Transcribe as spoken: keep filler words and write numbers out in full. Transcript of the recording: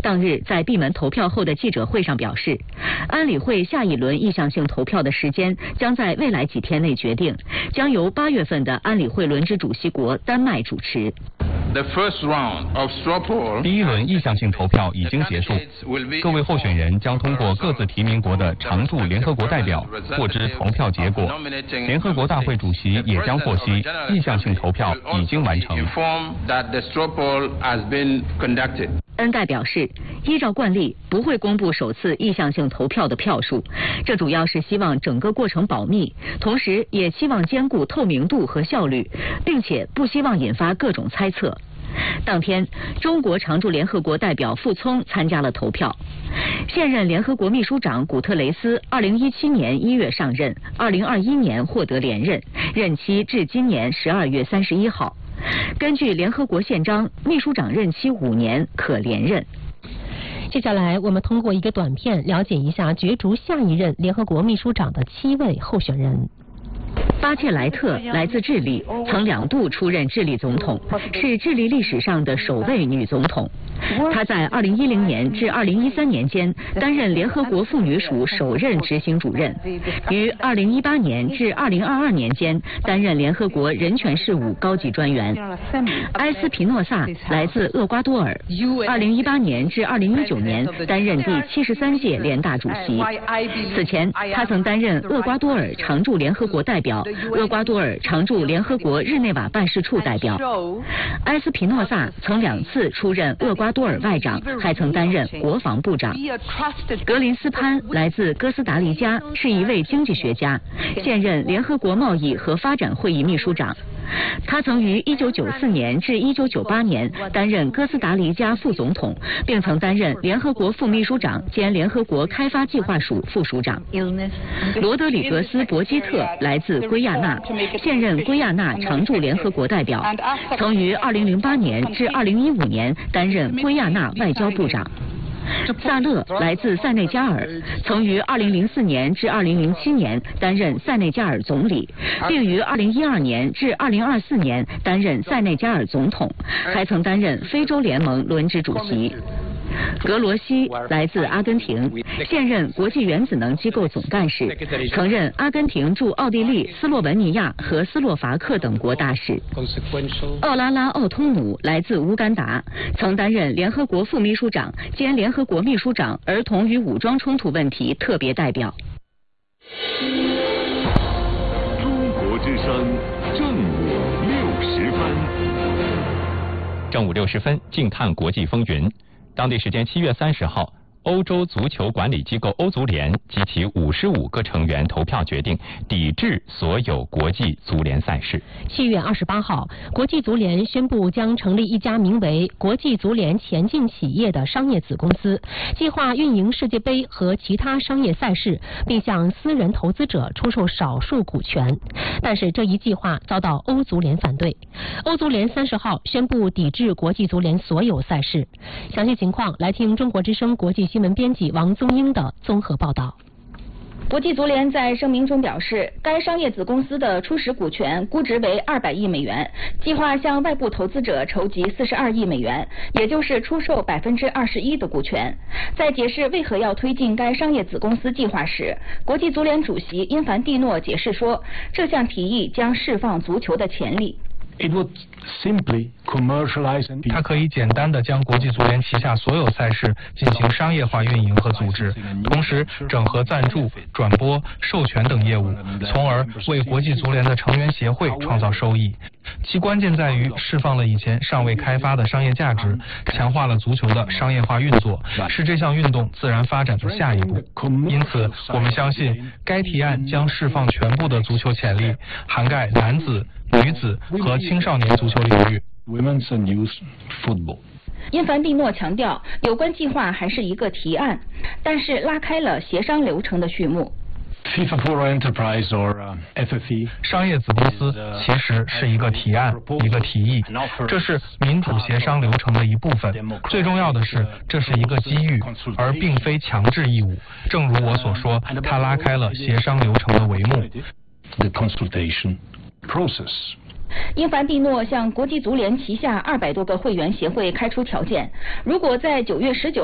当日在闭门投票后的记者会上表示，安理会下一轮意向性投票的时间将在未来几天内决定，将由八月份的安理会轮值主席国丹麦主持。 第一轮意向性投票已经结束，各位候选人将通过各自提名国的常驻联合国代表获知投票结果。联合国大会主席也将获悉意向性投票已经完成。 恩盖表示，依照惯例不会公布首次意向性投票的票数，这主要是希望整个过程保密，同时也希望兼顾透明度和效率，并且不希望引发各种猜测。当天，中国常驻联合国代表傅聪参加了投票。现任联合国秘书长古特雷斯二零一七年一月上任，二零二一年获得连任，任期至今年十二月三十一号。根据联合国宪章，秘书长任期五年，可连任。 接下来，我们通过一个短片了解一下角逐下一任联合国秘书长的七位候选人。 巴切莱特来自智利，曾两度出任智利总统，是智利历史上的首位女总统。她在二零一零年至二零一三年间担任联合国妇女署首任执行主任，于二零一八年至二零二二年间担任联合国人权事务高级专员。埃斯皮诺萨来自厄瓜多尔，二零一八年至二零一九年担任第七十三届联大主席。此前，他曾担任厄瓜多尔常驻联合国代表、厄瓜多尔常驻联合国日内瓦办事处代表。埃斯皮诺萨曾两次出任厄瓜多尔外长，还曾担任国防部长。格林斯潘来自哥斯达黎加，是一位经济学家，现任联合国贸易和发展会议秘书长。他曾于一九九四年至一九九八年担任哥斯达黎加副总统，并曾担任联合国副秘书长兼联合国开发计划署副署长。罗德里格斯·博基特来自圭亚那，现任圭亚那常驻联合国代表，曾于二零零八年至二零一五年担任圭亚那外交部长。萨勒来自塞内加尔，曾于二零零四年至二零零七年担任塞内加尔总理，并于二零一二年至二零二四年担任塞内加尔总统，还曾担任非洲联盟轮值主席。格罗西来自阿根廷，现任国际原子能机构总干事，曾任阿根廷驻奥地利、斯洛文尼亚和斯洛伐克等国大使。奥拉拉·奥通姆来自乌干达，曾担任联合国副秘书长兼联合国秘书长儿童与武装冲突问题特别代表。 中国之声，正午六十分。 正午六十分，静看国际风云。当地时间七月三十号，欧洲足球管理机构欧足联及其五十五个成员投票决定抵制所有国际足联赛事。 七月二十八号，国际足联宣布将成立一家名为国际足联前进企业的商业子公司，计划运营世界杯和其他商业赛事，并向私人投资者出售少数股权。但是这一计划遭到欧足联反对。欧足联三十号宣布抵制国际足联所有赛事。详细情况来听中国之声国际新闻编辑王宗英的综合报道。 国际足联在声明中表示，该商业子公司的初始股权估值为二百亿美元，计划向外部投资者筹集四十二亿美元，也就是出售百分之二十一的股权。在解释为何要推进该商业子公司计划时，国际足联主席因凡蒂诺解释说，这项提议将释放足球的潜力。 It would simply commercialize and 它可以简单地将国际足联旗下所有赛事进行商业化运营和组织，同时整合赞助、转播、授权等业务，从而为国际足联的成员协会创造收益。其关键在于释放了以前尚未开发的商业价值，强化了足球的商业化运作，是这项运动自然发展的下一步。因此，我们相信该提案将释放全部的足球潜力，涵盖男子、女子和青少年足球领域。 因凡蒂诺强调，有关计划还是一个提案，但是拉开了协商流程的序幕。 FIFA Pro Enterprise or F F E 商业子公司其实是一个提案，一个提议，这是民主协商流程的一部分。最重要的是，这是一个机遇，而并非强制义务。正如我所说，它拉开了协商流程的帷幕。 The consultation process. 因凡蒂诺向国际足联旗下二百多个会员协会开出条件，如果在九月十九